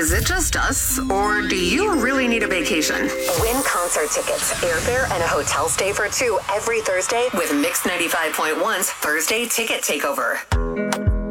Is it just us, or do you really need a vacation? Win concert tickets, airfare, and a hotel stay for two every Thursday with Mix 95.1's Thursday Ticket Takeover.